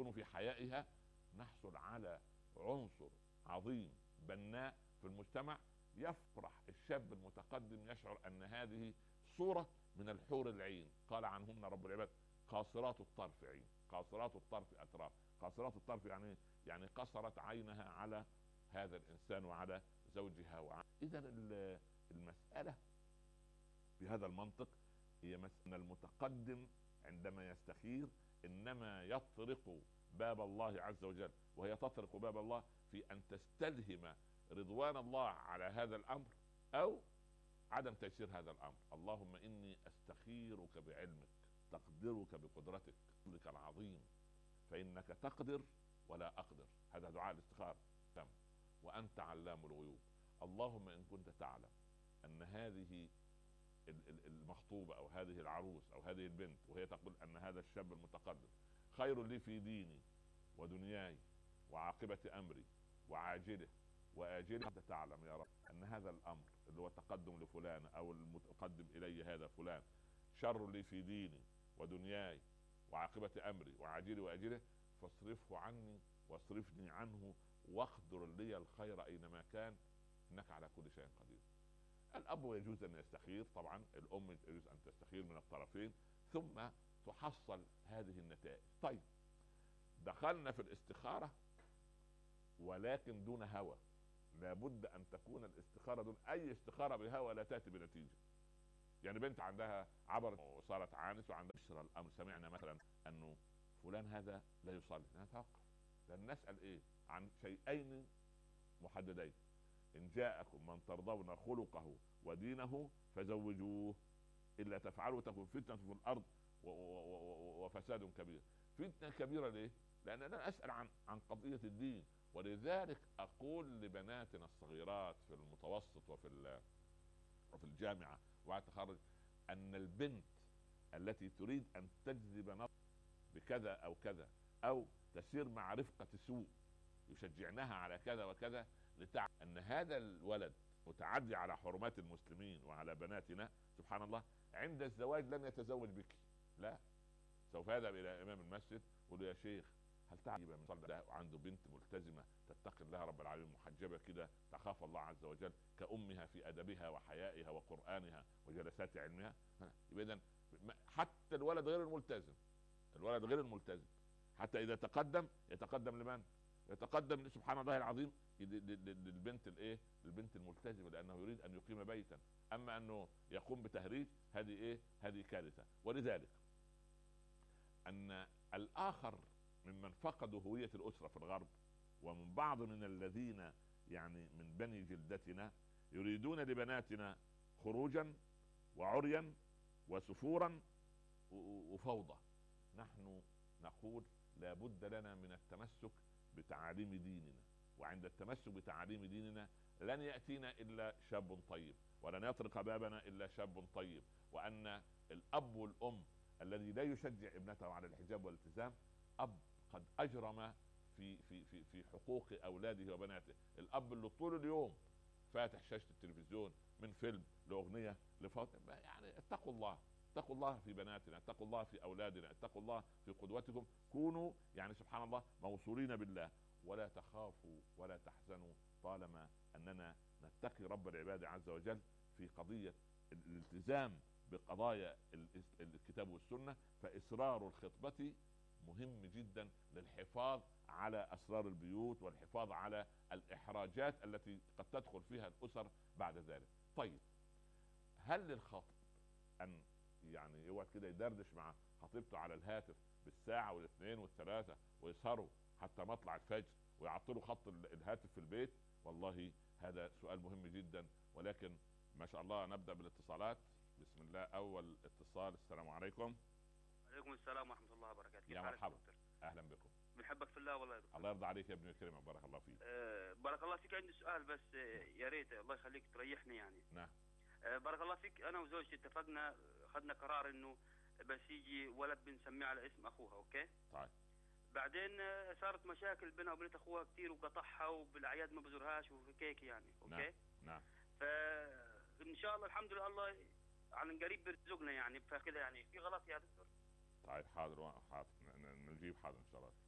يكون في حيائها، نحصل على عنصر عظيم بناء في المجتمع. يفرح الشاب المتقدم، يشعر ان هذه صورة من الحور العين قال عنهن رب العباد قاصرات الطرف عين، قاصرات الطرف اتراف. قاصرات الطرف يعني قصرت عينها على هذا الانسان وعلى زوجها. اذا المسألة بهذا المنطق هي مسألة المتقدم عندما يستخير انما يطرق باب الله عز وجل، وهي تطرق باب الله في ان تستلهم رضوان الله على هذا الامر او عدم تيسير هذا الامر. اللهم اني استخيرك بعلمك، تقدرك بقدرتك، فضلك العظيم، فانك تقدر ولا اقدر. هذا دعاء الاستخارة. وانت علام الغيوب. اللهم ان كنت تعلم ان هذه المخطوبة او هذه العروس او هذه البنت، وهي تقول ان هذا الشاب المتقدم خير لي في ديني ودنياي وعاقبة امري وعاجله واجله، انت تعلم يا رب ان هذا الامر اللي هو التقدم لفلان او المتقدم الي هذا فلان شر لي في ديني ودنياي وعاقبة امري وعاجله واجله، فاصرفه عني واصرفني عنه واقدر لي الخير اينما كان، انك على كل شيء قدير. الاب يجوز ان يستخير، طبعا الام يجوز ان تستخير من الطرفين، ثم تحصل هذه النتائج. طيب دخلنا في الاستخارة ولكن دون هوى. لابد ان تكون الاستخارة دون اي استخارة بهوى لا تأتي بنتيجة. يعني بنت عندها عبرت وصارت عانس وعندها بشرى الامر، سمعنا مثلا انه فلان هذا لا يصلي، نتوقف لان نسأل ايه عن شيئين محددين: ان جاءكم من ترضون خلقه ودينه فزوجوه، الا تفعلوا تكون فتنة في الارض وفساد كبير. فتنة كبيرة ليه؟ لان انا اسأل عن قضية الدين. ولذلك اقول لبناتنا الصغيرات في المتوسط وفي الجامعة وبعد التخرج ان البنت التي تريد ان تجذب نظر بكذا او كذا او تسير مع رفقة سوء يشجعناها على كذا وكذا، لتعلم ان هذا الولد متعدي على حرمات المسلمين وعلى بناتنا، سبحان الله، عند الزواج لن يتزوج بك، لا، سوف يذهب الى امام المسجد ويقول يا شيخ هل تعجب من صلى وعنده بنت ملتزمة تتقي الله رب العالمين محجبة كده تخاف الله عز وجل كأمها في ادبها وحيائها وقرآنها وجلسات علمها. يبقى اذا حتى الولد غير الملتزم، الولد غير الملتزم حتى اذا تقدم يتقدم لمن؟ يتقدم سبحان الله العظيم للبنت الايه؟ للبنت الملتزمة، لانه يريد ان يقيم بيتا. اما انه يقوم بتهريج هذه ايه؟ هذه كارثة. ولذلك ان الاخر ممن فقدوا هوية الاسرة في الغرب، ومن بعض من الذين يعني من بني جلدتنا يريدون لبناتنا خروجا وعريا وسفورا وفوضى. نحن نقول لا بد لنا من التمسك بتعاليم ديننا، وعند التمسك بتعاليم ديننا لن يأتينا إلا شاب طيب، ولن يطرق بابنا إلا شاب طيب. وأن الأب والأم الذي لا يشجع ابنته على الحجاب والالتزام أب قد أجرم في حقوق أولاده وبناته. الأب اللي طول اليوم فاتح شاشة التلفزيون من فيلم لأغنية لفاطمة، يعني اتقوا الله، اتقوا الله في بناتنا، اتقوا الله في اولادنا، اتقوا الله في قدوتكم. كونوا يعني سبحان الله موصولين بالله، ولا تخافوا ولا تحزنوا طالما اننا نتقي رب العباد عز وجل في قضية الالتزام بقضايا الكتاب والسنة. فإصرار الخطبة مهم جدا للحفاظ على أسرار البيوت والحفاظ على الإحراجات التي قد تدخل فيها الأسر بعد ذلك. طيب هل للخاطب ان يعني يقعد كده يدردش مع خطيبته على الهاتف بالساعة والاثنين والثلاثة ويسهروا حتى مطلع الفجر ويعطلوا خط الهاتف في البيت؟ والله هذا سؤال مهم جدا. ولكن ما شاء الله نبدأ بالاتصالات. بسم الله. اول اتصال. السلام عليكم. عليكم السلام ورحمة الله وبركاته. يا مرحبا، اهلا بكم. بنحبك في الله والله يا دكتور. الله يرضى عليك يا ابن الكريم، بارك الله فيك. بارك الله فيك. عندي سؤال بس يا ريت الله يخليك تريحني يعني. نعم. بارك الله فيك. انا وزوجتي اتفقنا، خدنا قرار انه بس يجي ولد بنسميه على اسم اخوها، اوكي؟ طيب. بعدين صارت مشاكل بينها وبين اخوها كثير وقطعها وبالاعياد ما بزورهاش وهيك يعني، اوكي؟ نعم. نعم. فان شاء الله الحمد لله الله عن قريب بيرزقنا يعني، فكذا يعني في غلط يا دكتور؟ طيب حاضر، حاضر نجيب، حاضر ان شاء الله.